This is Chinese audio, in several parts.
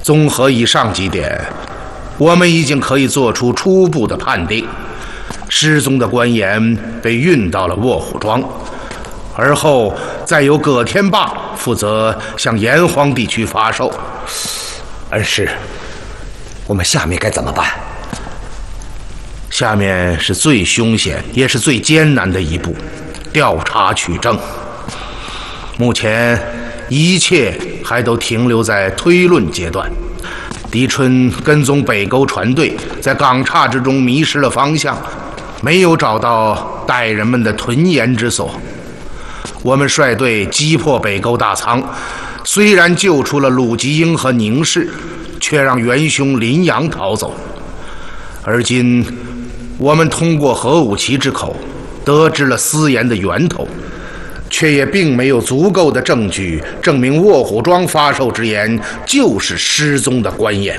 综合以上几点，我们已经可以做出初步的判定：失踪的官盐被运到了卧虎庄，而后再由葛天霸负责向炎黄地区发售。 恩师，我们下面该怎么办？ 下面是最凶险也是最艰难的一步，调查取证。目前一切还都停留在推论阶段。狄春跟踪北沟船队，在港岔之中迷失了方向，没有找到带人们的屯盐之所。我们率队击破北沟大仓，虽然救出了鲁吉英和宁氏，却让元凶林阳逃走。而今我们通过何武奇之口得知了私盐的源头，却也并没有足够的证据证明卧虎庄发售之盐就是失踪的官盐。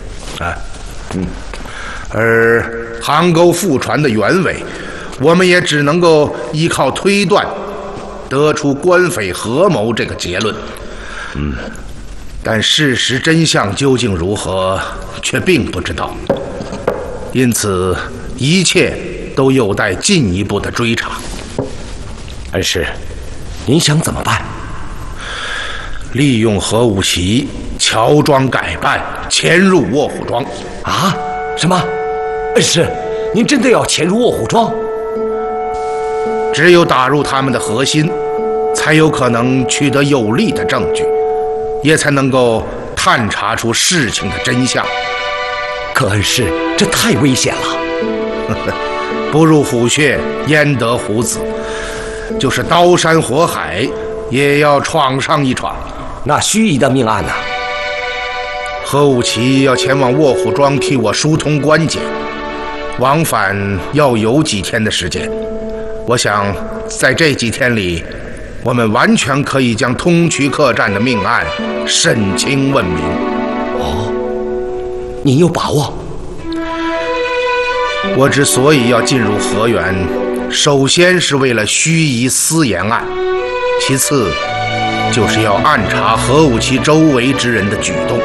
而杭沟覆船的原委，我们也只能够依靠推断，得出官匪合谋这个结论。但事实真相究竟如何，却并不知道。因此，一切都有待进一步的追查。 恩师，您想怎么办？ 利用何武奇乔装改扮，潜入卧虎庄。 啊？什么？恩师，您真的要潜入卧虎庄？ 只有打入他们的核心，才有可能取得有力的证据，也才能够探查出事情的真相。 可恩师，这太危险了。 不入虎穴，焉得虎子？就是刀山火海，也要闯上一闯。 那盱眙的命案呢？ 何武奇要前往卧虎庄替我疏通关节，往返要有几天的时间。我想在这几天里，我们完全可以将通衢客栈的命案审清问明。 哦，您有把握？ 我之所以要进入河源，首先是为了盱眙私盐案，其次就是要暗查何武奇周围之人的举动。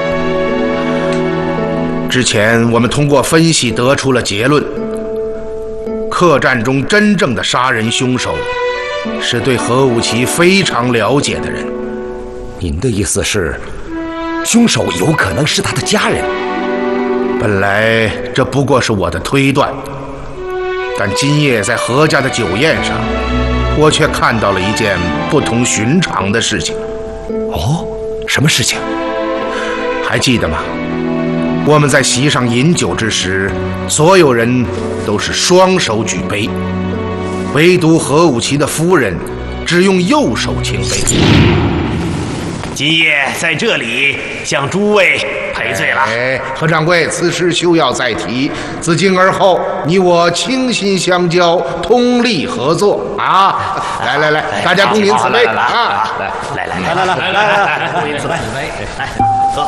之前我们通过分析得出了结论，客栈中真正的杀人凶手是对何武奇非常了解的人。 您的意思是，凶手有可能是他的家人？ 本来这不过是我的推断，但今夜在何家的酒宴上，我却看到了一件不同寻常的事情。 哦，什么事情？ 还记得吗？我们在席上饮酒之时，所有人都是双手举杯，唯独何武奇的夫人只用右手倾杯。 今夜在这里向诸位赔罪了。 何掌柜，此事休要再提。自今而后，你我倾心相交，通力合作啊！来，大家共饮此杯啊！ 来，共饮此杯，来，喝。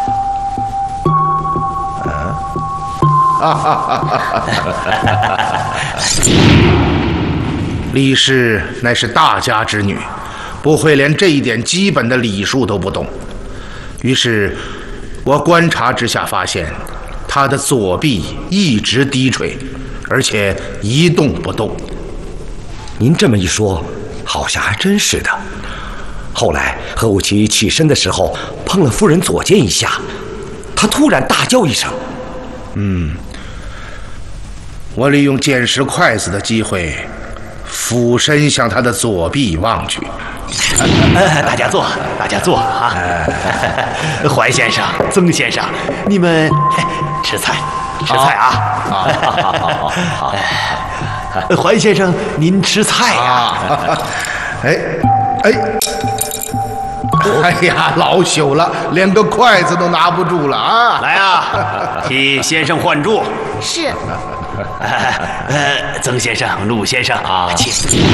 李氏乃是大家之女，不会连这一点基本的礼数都不懂。于是我观察之下发现，她的左臂一直低垂，而且一动不动。 您这么一说，好像还真是的。后来何武奇起身的时候碰了夫人左肩一下，他突然大叫一声。 我利用捡拾筷子的机会，俯身向他的左臂望去。 大家坐啊！怀先生、曾先生，你们吃菜啊！ 好。 怀先生，您吃菜啊！ 哎呀，老朽了，连个筷子都拿不住了啊！ 来啊，替先生换住。 是。 曾先生、陆先生啊，请。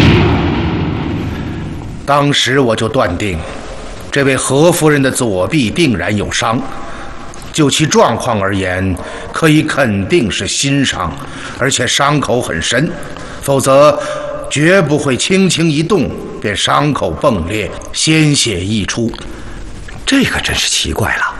当时我就断定，这位何夫人的左臂定然有伤，就其状况而言，可以肯定是心伤，而且伤口很深，否则绝不会轻轻一动便伤口迸裂，鲜血溢出。 这可真是奇怪了。